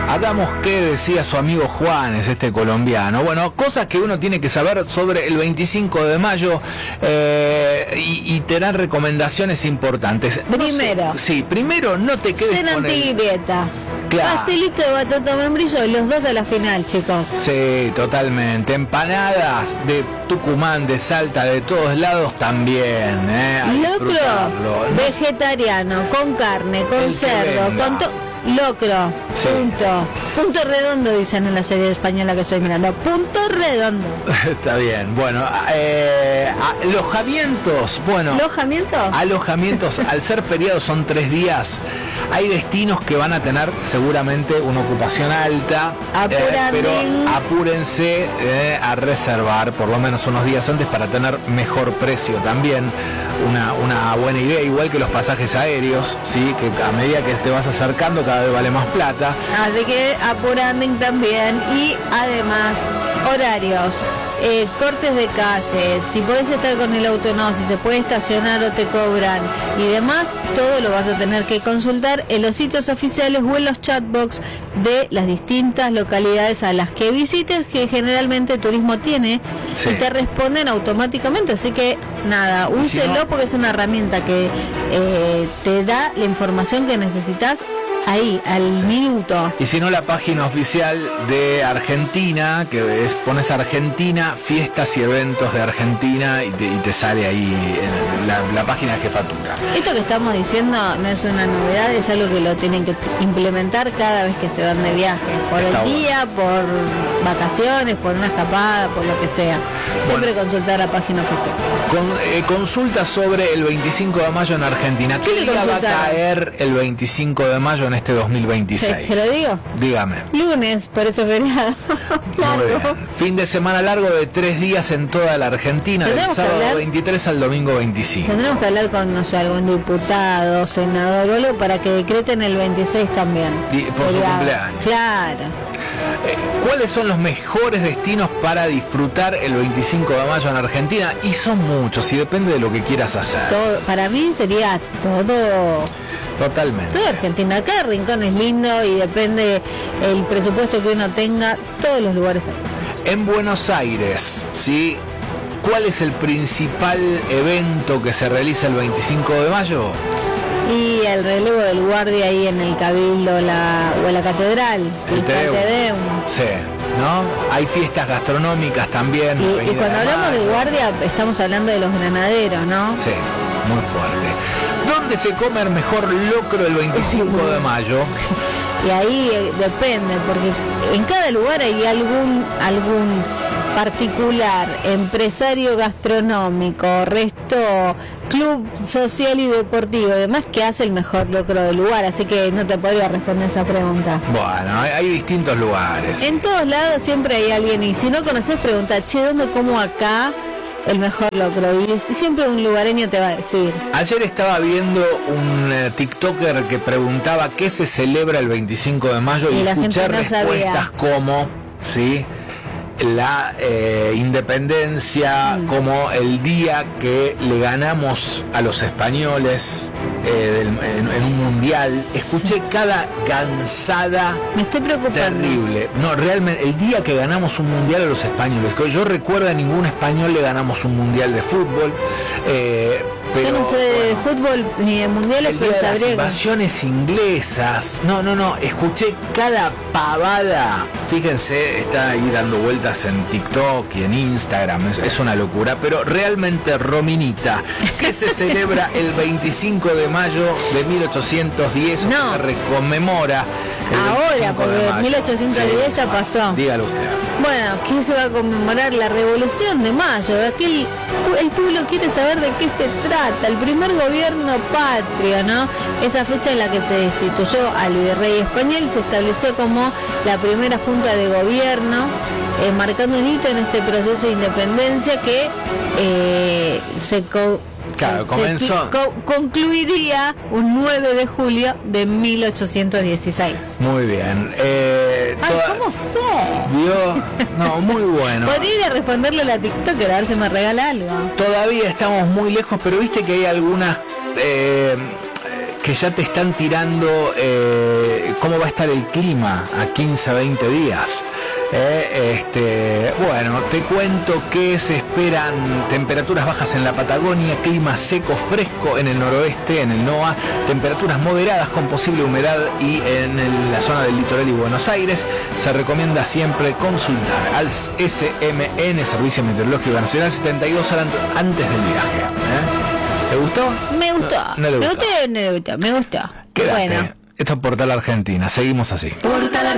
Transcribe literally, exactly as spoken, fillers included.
Hagamos qué decía su amigo Juanes, este colombiano. Bueno, cosas que uno tiene que saber sobre el veinticinco de mayo eh, y, y te dan recomendaciones importantes. Primero. No sé, sí, primero no te quedes Cena con el... antigrieta. Claro. Pastelito de batata membrillo, los dos a la final, chicos. Sí, totalmente. Empanadas de Tucumán, de Salta, de todos lados también. ¿eh? Locro vegetariano, con carne, con El cerdo, con todo. Locro, sí. punto. Punto redondo, dicen en la serie española que estoy mirando. Punto redondo. Está bien. Bueno, eh, alojamientos. Bueno, ¿Alojamiento? Alojamientos, al ser feriados son tres días. Hay destinos que van a tener seguramente una ocupación alta. Eh, pero apúrense eh, a reservar por lo menos unos días antes para tener mejor precio también. Una, una buena idea, igual que los pasajes aéreos, sí, que a medida que te vas acercando cada vez vale más plata. Así que apuranden también. Y además, horarios. Eh, cortes de calle, si podés estar con el auto no, si se puede estacionar o te cobran y demás, todo lo vas a tener que consultar en los sitios oficiales o en los chatbox de las distintas localidades a las que visites, que generalmente Turismo tiene, sí. Y te responden automáticamente, así que nada, úselo, si no, porque es una herramienta que eh, te da la información que necesitas ahí, al sí. minuto. Y si no, la página oficial de Argentina, que es, pones Argentina, fiestas y eventos de Argentina, y te, y te sale ahí en la, la página de jefatura. Esto que estamos diciendo no es una novedad, es algo que lo tienen que implementar cada vez que se van de viaje, por Está el día, bueno. por vacaciones, por una escapada, por lo que sea. Siempre bueno. consultar la página oficial. Con, eh, consulta sobre el veinticinco de mayo en Argentina. ¿Qué, ¿Qué día va a caer el veinticinco de mayo en este dos mil veintiséis? ¿Te lo digo? Dígame. Lunes, por eso feriado. Muy bien. Fin de semana largo de tres días en toda la Argentina, del sábado hablar, veintitrés al domingo veinticinco. Tendremos que hablar con, no sé, algún diputado, senador o algo para que decreten el veintiséis también. Y por su cumpleaños. Claro. Eh, ¿Cuáles son los mejores destinos para disfrutar el veinticinco de mayo en Argentina? Y son muchos, y depende de lo que quieras hacer. Todo, para mí sería todo... Totalmente. Toda Argentina, cada rincón es lindo y depende el presupuesto que uno tenga, todos los lugares. En Buenos Aires, ¿sí? ¿Cuál es el principal evento que se realiza el veinticinco de mayo? Y el relevo del guardia ahí en el Cabildo la, o en la Catedral, el ¿sí? Tedeum. Sí, ¿no? Hay fiestas gastronómicas también. Y, y cuando de hablamos mayo. de guardia, estamos hablando de los granaderos, ¿no? Sí, muy fuerte. ¿Dónde se come el mejor locro el veinticinco de mayo? Y ahí eh, depende, porque en cada lugar hay algún algún particular, empresario gastronómico, resto, club social y deportivo, además que hace el mejor locro del lugar, así que no te podría responder esa pregunta. Bueno, hay, hay distintos lugares. En todos lados siempre hay alguien, y si no conoces, pregunta, che, ¿dónde como acá el mejor locro? Y siempre un lugareño te va a decir. Ayer estaba viendo un uh, TikToker que preguntaba qué se celebra el veinticinco de mayo y, y la escuché gente no respuestas sabía. como, ¿sí? la eh, independencia, mm. como el día que le ganamos a los españoles eh, del, en, en un mundial. Escuché sí. cada cansada. Me estoy preocupando. Terrible. No, realmente, el día que ganamos un mundial a los españoles, que yo recuerdo a ningún español le ganamos un mundial de fútbol. Eh, Pero, yo no sé de bueno, fútbol ni de mundiales, pero de sabría las invasiones que... inglesas. No, no, no. Escuché cada pavada. Fíjense, está ahí dando vueltas en TikTok y en Instagram. Es, es una locura. Pero realmente, Rominita, ¿qué se celebra el veinticinco de mayo de mil ochocientos diez? No. O que se reconmemora ahora, porque mil ochocientos diez sí, ya pasó. Dígalo usted. Bueno, ¿qué se va a conmemorar? La Revolución de Mayo. Aquel, el pueblo quiere saber de qué se trata. El primer gobierno patrio, ¿no? Esa fecha en la que se destituyó al virrey español, se estableció como la primera junta de gobierno, eh, marcando un hito en este proceso de independencia que eh, se... Co- Claro, comenzó. Se co- concluiría un nueve de julio de mil ochocientos dieciséis. Muy bien. Eh, Ay, toda... ¿cómo sé? ¿Vio? No, muy bueno. Podría ir a responderle a la TikToker a ver si me regala algo. Todavía estamos muy lejos, pero viste que hay algunas eh, que ya te están tirando eh, cómo va a estar el clima a quince a veinte días. Eh, este, bueno, te cuento que se esperan temperaturas bajas en la Patagonia, clima seco, fresco en el noroeste, en el NOA, temperaturas moderadas con posible humedad y en el, la zona del litoral y Buenos Aires. Se recomienda siempre consultar al S M N, Servicio Meteorológico Nacional, setenta y dos horas antes del viaje. ¿eh? ¿Te gustó? Me gustó. No, no me gustó, me gustó, me gustó. Quédate. Bueno. Esto es Portal Argentina, seguimos así. Portal